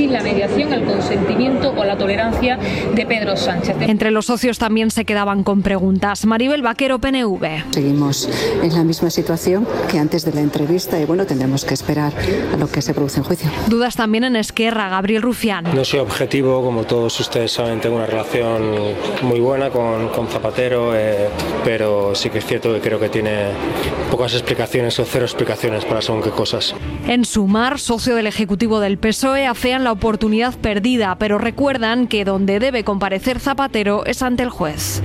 sin la mediación, el consentimiento o la tolerancia de Pedro Sánchez. Entre los socios también se quedaban con preguntas. Maribel Vaquero, PNV. Seguimos en la misma situación que antes de la entrevista y bueno, tendremos que esperar a lo que se produce en juicio. Dudas también en Esquerra, Gabriel Rufián. No soy objetivo, como todos ustedes saben, tengo una relación muy buena con Zapatero, pero sí que es cierto que creo que tiene pocas explicaciones o cero explicaciones para según qué cosas. En Sumar, socio del Ejecutivo del PSOE, afean la oportunidad perdida, pero recuerdan que donde debe comparecer Zapatero es ante el juez.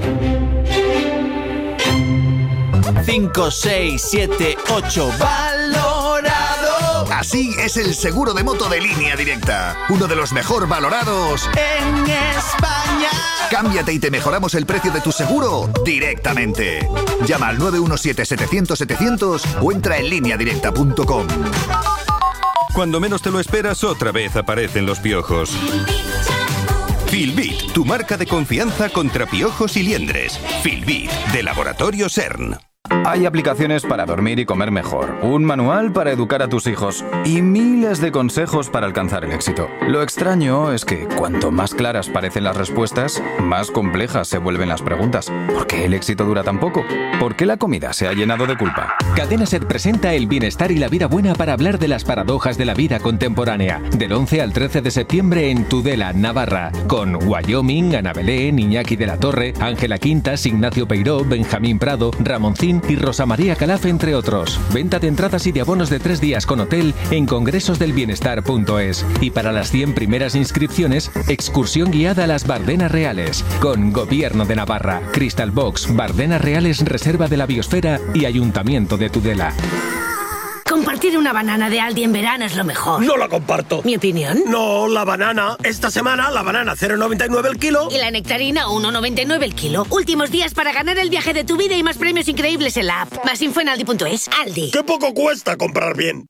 5, 6, 7, 8, valorado. Así es el seguro de moto de Línea Directa, uno de los mejor valorados en España. Cámbiate y te mejoramos el precio de tu seguro directamente. Llama al 917-700-700 o entra en lineadirecta.com. Cuando menos te lo esperas, otra vez aparecen los piojos. Filbit, tu marca de confianza contra piojos y liendres. Filbit, de Laboratorio CERN. Hay aplicaciones para dormir y comer mejor, un manual para educar a tus hijos y miles de consejos para alcanzar el éxito. Lo extraño es que cuanto más claras parecen las respuestas, más complejas se vuelven las preguntas. ¿Por qué el éxito dura tan poco? ¿Por qué la comida se ha llenado de culpa? Cadena SER presenta El bienestar y la vida buena para hablar de las paradojas de la vida contemporánea. Del 11 al 13 de septiembre en Tudela, Navarra, con Wyoming, Ana Belén, Iñaki de la Torre, Ángela Quintas, Ignacio Peiró, Benjamín Prado, Ramoncín y Rosa María Calaf, entre otros. Venta de entradas y de abonos de 3 días con hotel en congresosdelbienestar.es. Y para las 100 primeras inscripciones, excursión guiada a las Bardenas Reales, con Gobierno de Navarra, Crystal Box, Bardenas Reales, Reserva de la Biosfera y Ayuntamiento de Tudela. Compartir una banana de Aldi en verano es lo mejor. No la comparto. ¿Mi opinión? No, la banana. Esta semana la banana 0,99 el kilo. Y la nectarina 1,99 el kilo. Últimos días para ganar el viaje de tu vida y más premios increíbles en la app. Más info en aldi.es. Aldi. ¡Qué poco cuesta comprar bien!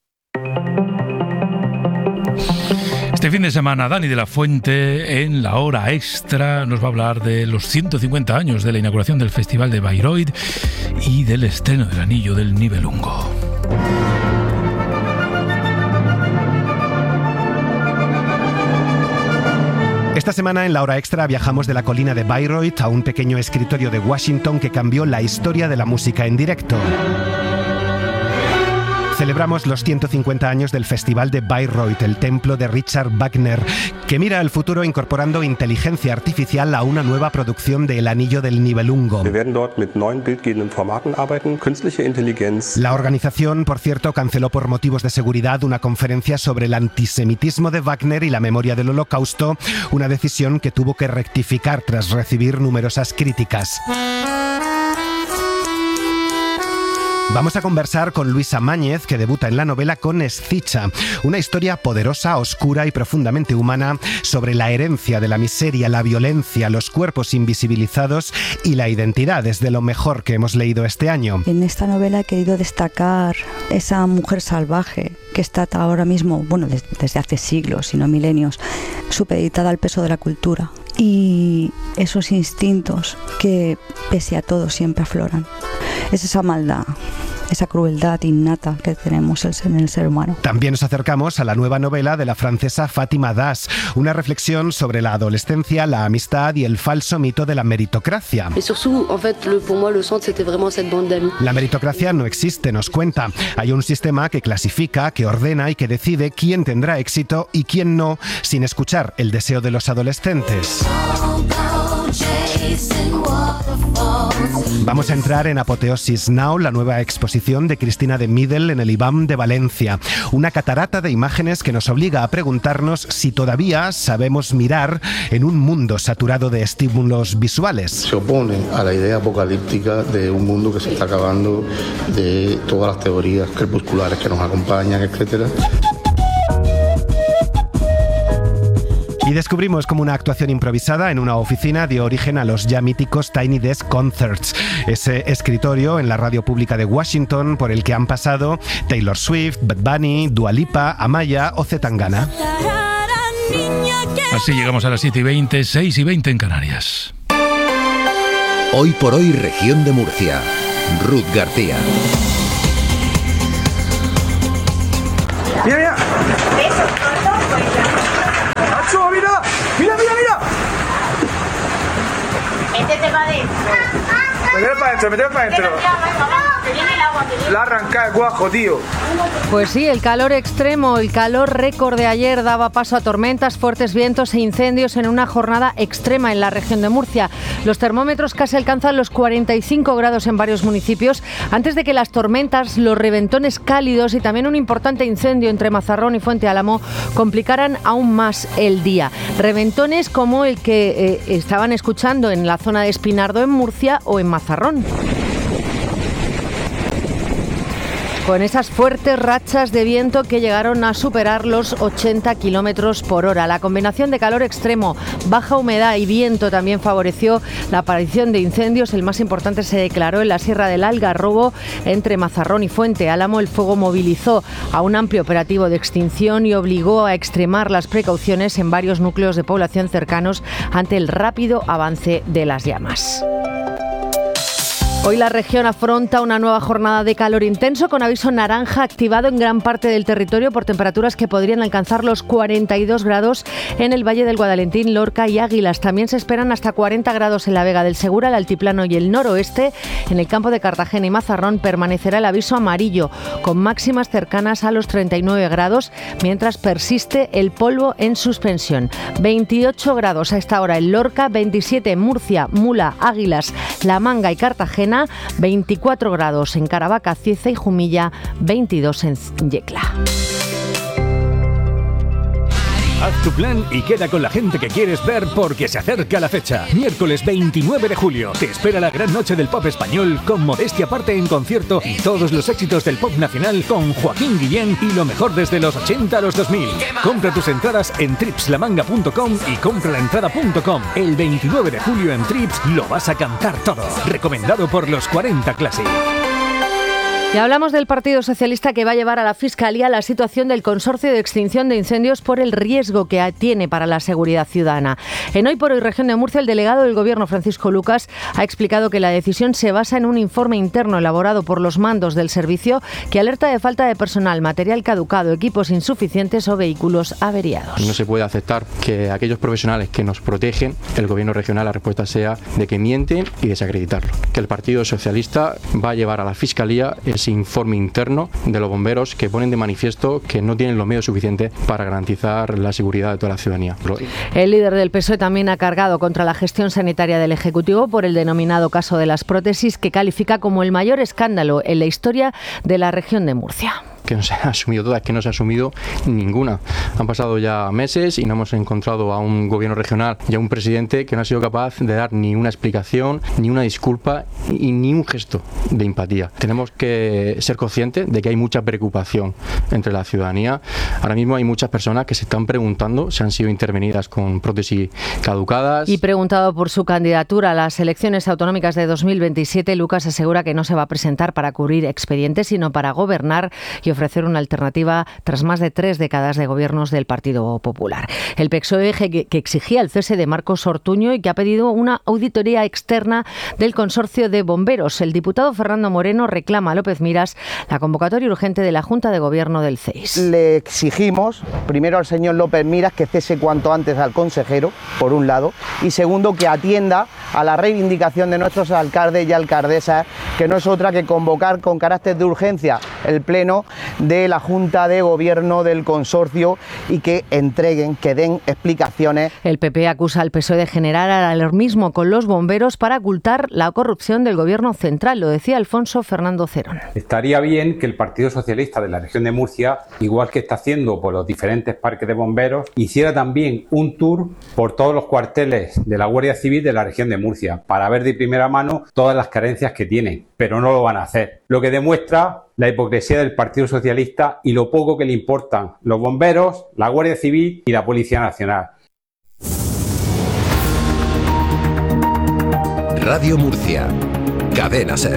Este fin de semana, Dani de la Fuente, en La Hora Extra, nos va a hablar de los 150 años de la inauguración del Festival de Bayreuth y del estreno del Anillo del Nibelungo. Esta semana en La Hora Extra viajamos de la colina de Bayreuth a un pequeño escritorio de Washington que cambió la historia de la música en directo. Celebramos los 150 años del Festival de Bayreuth, el templo de Richard Wagner, que mira al futuro incorporando inteligencia artificial a una nueva producción de El Anillo del Nibelungo. La organización, por cierto, canceló por motivos de seguridad una conferencia sobre el antisemitismo de Wagner y la memoria del Holocausto, una decisión que tuvo que rectificar tras recibir numerosas críticas. Vamos a conversar con Luisa Máñez, que debuta en la novela con Escicha, una historia poderosa, oscura y profundamente humana sobre la herencia de la miseria, la violencia, los cuerpos invisibilizados y la identidad. Es de lo mejor que hemos leído este año. En esta novela he querido destacar esa mujer salvaje que está ahora mismo, bueno, desde hace siglos, si no milenios, supeditada al peso de la cultura. Y esos instintos que, pese a todo, siempre afloran. Es esa maldad, esa crueldad innata que tenemos en el ser humano. También nos acercamos a la nueva novela de la francesa Fátima Das, una reflexión sobre la adolescencia, la amistad y el falso mito de la meritocracia. La meritocracia no existe, nos cuenta. Hay un sistema que clasifica, que ordena y que decide quién tendrá éxito y quién no, sin escuchar el deseo de los adolescentes. Vamos a entrar en Apoteosis Now, la nueva exposición de Cristina de Middel en el IBAM de Valencia. Una catarata de imágenes que nos obliga a preguntarnos si todavía sabemos mirar en un mundo saturado de estímulos visuales. Se opone a la idea apocalíptica de un mundo que se está acabando, de todas las teorías crepusculares que nos acompañan, etcétera. Y descubrimos cómo una actuación improvisada en una oficina dio origen a los ya míticos Tiny Desk Concerts, ese escritorio en la radio pública de Washington por el que han pasado Taylor Swift, Bad Bunny, Dua Lipa, Amaya o C. Tangana. Así llegamos a las 7:20, 6:20 en Canarias. Hoy por hoy, región de Murcia. Ruth García. Mira, mira. Mételo para adentro. La arranca el guajo, tío. Pues sí, el calor extremo, el calor récord de ayer daba paso a tormentas, fuertes vientos e incendios en una jornada extrema en la región de Murcia. Los termómetros casi alcanzan los 45 grados en varios municipios antes de que las tormentas, los reventones cálidos y también un importante incendio entre Mazarrón y Fuente Álamo complicaran aún más el día. Reventones como el que estaban escuchando en la zona de Espinardo en Murcia o en Mazarrón. Con esas fuertes rachas de viento que llegaron a superar los 80 kilómetros por hora. La combinación de calor extremo, baja humedad y viento también favoreció la aparición de incendios. El más importante se declaró en la Sierra del Algarrobo, entre Mazarrón y Fuente Álamo. El fuego movilizó a un amplio operativo de extinción y obligó a extremar las precauciones en varios núcleos de población cercanos ante el rápido avance de las llamas. Hoy la región afronta una nueva jornada de calor intenso con aviso naranja activado en gran parte del territorio por temperaturas que podrían alcanzar los 42 grados en el Valle del Guadalentín, Lorca y Águilas. También se esperan hasta 40 grados en la Vega del Segura, el Altiplano y el noroeste. En el campo de Cartagena y Mazarrón permanecerá el aviso amarillo con máximas cercanas a los 39 grados, mientras persiste el polvo en suspensión. 28 grados a esta hora en Lorca, 27 en Murcia, Mula, Águilas, La Manga y Cartagena, 24 grados en Caravaca, Cieza y Jumilla, 22 en Yecla. Haz tu plan y queda con la gente que quieres ver porque se acerca la fecha. Miércoles 29 de julio. Te espera la gran noche del pop español con Modestia Aparte en concierto y todos los éxitos del pop nacional con Joaquín Guillén y lo mejor desde los 80 a los 2000. Compra tus entradas en tripslamanga.com y compralaentrada.com. El 29 de julio en Trips lo vas a cantar todo. Recomendado por los 40 Classic. Y hablamos del Partido Socialista, que va a llevar a la Fiscalía la situación del Consorcio de Extinción de Incendios por el riesgo que tiene para la seguridad ciudadana. En Hoy por Hoy Región de Murcia, el delegado del Gobierno, Francisco Lucas, ha explicado que la decisión se basa en un informe interno elaborado por los mandos del servicio que alerta de falta de personal, material caducado, equipos insuficientes o vehículos averiados. No se puede aceptar que aquellos profesionales que nos protegen, el Gobierno regional, la respuesta sea de que mienten y desacreditarlo. Que el Partido Socialista va a llevar a la Fiscalía ese informe interno de los bomberos que ponen de manifiesto que no tienen los medios suficientes para garantizar la seguridad de toda la ciudadanía. El líder del PSOE también ha cargado contra la gestión sanitaria del Ejecutivo por el denominado caso de las prótesis, que califica como el mayor escándalo en la historia de la región de Murcia. Que no se ha asumido todas, que no se ha asumido ninguna. Han pasado ya meses y no hemos encontrado a un gobierno regional y a un presidente que no ha sido capaz de dar ni una explicación, ni una disculpa y ni un gesto de empatía. Tenemos que ser conscientes de que hay mucha preocupación entre la ciudadanía. Ahora mismo hay muchas personas que se están preguntando si han sido intervenidas con prótesis caducadas. Y preguntado por su candidatura a las elecciones autonómicas de 2027, Lucas asegura que no se va a presentar para cubrir expedientes, sino para gobernar y ofrecer una alternativa tras más de 3 décadas de gobiernos del Partido Popular. El PSOE que exigía el cese de Marcos Ortuño y que ha pedido una auditoría externa del Consorcio de Bomberos. El diputado Fernando Moreno reclama a López Miras la convocatoria urgente de la Junta de Gobierno del CEIS. Le exigimos primero al señor López Miras que cese cuanto antes al consejero, por un lado, y segundo, que atienda a la reivindicación de nuestros alcaldes y alcaldesas, que no es otra que convocar con carácter de urgencia el pleno de la Junta de Gobierno del Consorcio y que entreguen, que den explicaciones. El PP acusa al PSOE de generar alarmismo con los bomberos para ocultar la corrupción del Gobierno central, lo decía Alfonso Fernando Cerón. Estaría bien que el Partido Socialista de la región de Murcia, igual que está haciendo por los diferentes parques de bomberos, hiciera también un tour por todos los cuarteles de la Guardia Civil de la región de Murcia para ver de primera mano todas las carencias que tienen, pero no lo van a hacer. Lo que demuestra la hipocresía del Partido Socialista y lo poco que le importan los bomberos, la Guardia Civil y la Policía Nacional. Radio Murcia, Cadena SER.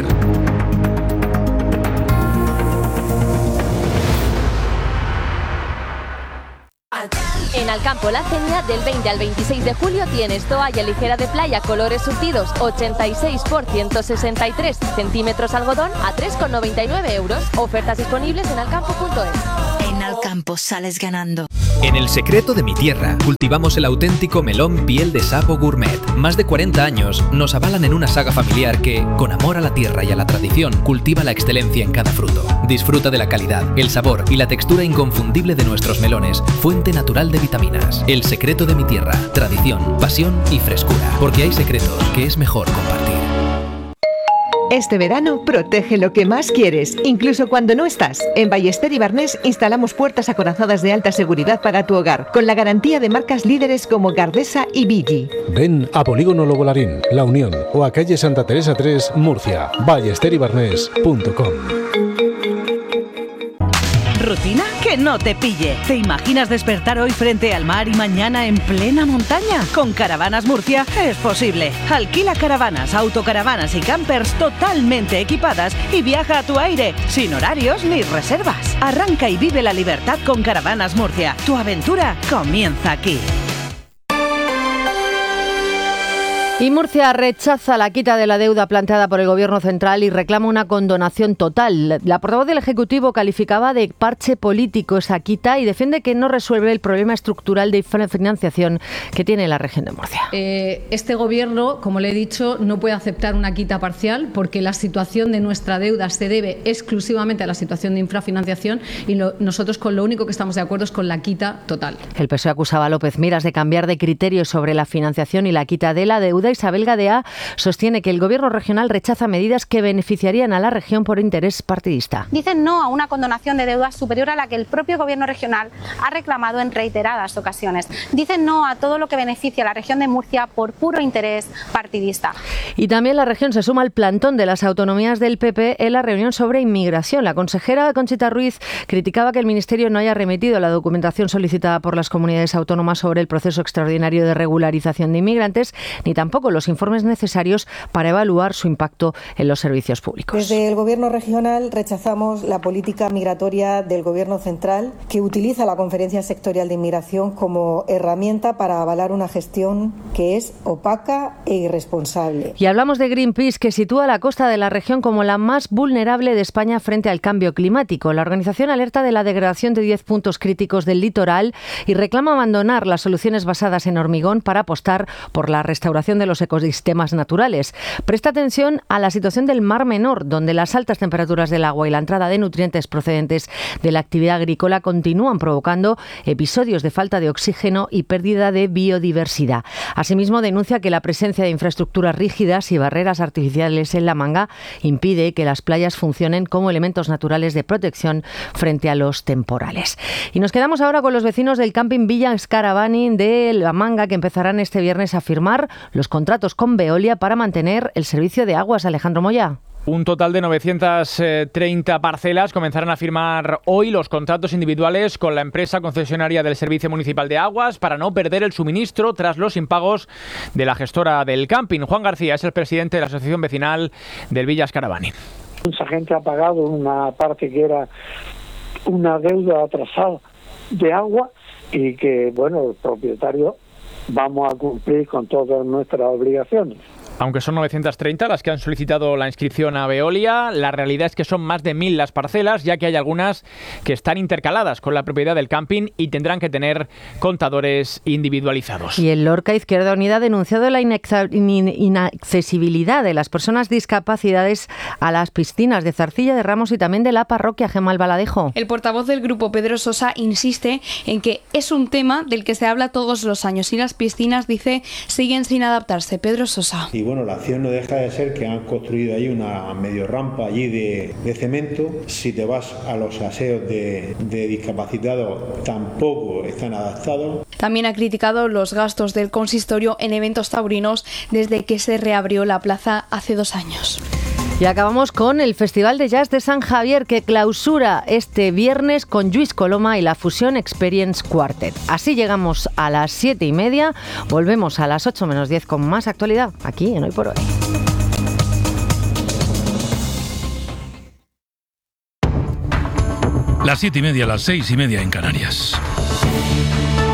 En Alcampo La Cenia, del 20 al 26 de julio tienes toalla ligera de playa colores surtidos 86 por 163 centímetros algodón a 3,99 euros. Ofertas disponibles en alcampo.es. En Alcampo campo sales ganando. En El Secreto de mi Tierra cultivamos el auténtico melón piel de sapo gourmet. Más de 40 años nos avalan en una saga familiar que, con amor a la tierra y a la tradición, cultiva la excelencia en cada fruto. Disfruta de la calidad, el sabor y la textura inconfundible de nuestros melones, fuente natural de vitaminas. El Secreto de mi Tierra, tradición, pasión y frescura. Porque hay secretos que es mejor compartir. Este verano protege lo que más quieres, incluso cuando no estás. En Ballester y Barnés instalamos puertas acorazadas de alta seguridad para tu hogar, con la garantía de marcas líderes como Gardesa y Vigi. Ven a Polígono Lobolarín, La Unión o a calle Santa Teresa 3, Murcia. ballesteribarnés.com. ¿Rutina? Que no te pille. ¿Te imaginas despertar hoy frente al mar y mañana en plena montaña? Con Caravanas Murcia es posible. Alquila caravanas, autocaravanas y campers totalmente equipadas y viaja a tu aire, sin horarios ni reservas. Arranca y vive la libertad con Caravanas Murcia. Tu aventura comienza aquí. Y Murcia rechaza la quita de la deuda planteada por el Gobierno central y reclama una condonación total. La portavoz del Ejecutivo calificaba de parche político esa quita y defiende que no resuelve el problema estructural de financiación que tiene la región de Murcia. Este Gobierno, como le he dicho, no puede aceptar una quita parcial porque la situación de nuestra deuda se debe exclusivamente a la situación de infrafinanciación y nosotros con lo único que estamos de acuerdo es con la quita total. El PSOE acusaba a López Miras de cambiar de criterio sobre la financiación y la quita de la deuda. Isabel Gadea sostiene que el Gobierno regional rechaza medidas que beneficiarían a la región por interés partidista. Dicen no a una condonación de deuda superior a la que el propio Gobierno regional ha reclamado en reiteradas ocasiones. Dicen no a todo lo que beneficia a la región de Murcia por puro interés partidista. Y también la región se suma al plantón de las autonomías del PP en la reunión sobre inmigración. La consejera Conchita Ruiz criticaba que el Ministerio no haya remitido la documentación solicitada por las comunidades autónomas sobre el proceso extraordinario de regularización de inmigrantes, ni tampoco los informes necesarios para evaluar su impacto en los servicios públicos. Desde el Gobierno regional rechazamos la política migratoria del Gobierno central, que utiliza la Conferencia Sectorial de Inmigración como herramienta para avalar una gestión que es opaca e irresponsable. Y hablamos de Greenpeace, que sitúa la costa de la región como la más vulnerable de España frente al cambio climático. La organización alerta de la degradación de 10 puntos críticos del litoral y reclama abandonar las soluciones basadas en hormigón para apostar por la restauración de los ecosistemas naturales. Presta atención a la situación del Mar Menor, donde las altas temperaturas del agua y la entrada de nutrientes procedentes de la actividad agrícola continúan provocando episodios de falta de oxígeno y pérdida de biodiversidad. Asimismo, denuncia que la presencia de infraestructuras rígidas y barreras artificiales en la Manga impide que las playas funcionen como elementos naturales de protección frente a los temporales. Y nos quedamos ahora con los vecinos del camping Villa Scarabani de La Manga, que empezarán este viernes a firmar los contratos con Veolia para mantener el servicio de aguas. Alejandro Moya. Un total de 930 parcelas comenzarán a firmar hoy los contratos individuales con la empresa concesionaria del Servicio Municipal de Aguas para no perder el suministro tras los impagos de la gestora del camping. Juan García es el presidente de la Asociación Vecinal del Villa Scarabani. Mucha gente ha pagado una parte que era una deuda atrasada de agua y que, bueno, los propietarios vamos a cumplir con todas nuestras obligaciones. Aunque son 930 las que han solicitado la inscripción a Veolia, la realidad es que son más de 1.000 las parcelas, ya que hay algunas que están intercaladas con la propiedad del camping y tendrán que tener contadores individualizados. Y el Lorca Izquierda Unida ha denunciado la inaccesibilidad de las personas discapacitadas a las piscinas de Zarcilla de Ramos y también de la parroquia Gemal Baladejo. El portavoz del grupo, Pedro Sosa, insiste en que es un tema del que se habla todos los años y las piscinas, dice, siguen sin adaptarse. Pedro Sosa. Y bueno, la acción no deja de ser que han construido ahí una medio rampa allí de cemento. Si te vas a los aseos de discapacitados, tampoco están adaptados. También ha criticado los gastos del consistorio en eventos taurinos desde que se reabrió la plaza hace 2 años. Y acabamos con el Festival de Jazz de San Javier, que clausura este viernes con Lluís Coloma y la Fusion Experience Quartet. Así llegamos a las 7:30. Volvemos a las 8 menos 10 con más actualidad aquí en Hoy por Hoy. Las 7:30, las 6:30 en Canarias.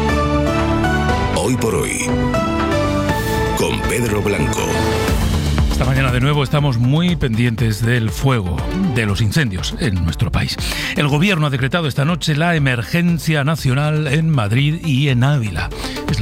Hoy por Hoy, con Pedro Blanco. Esta mañana de nuevo estamos muy pendientes del fuego, de los incendios en nuestro país. El gobierno ha decretado esta noche la emergencia nacional en Madrid y en Ávila.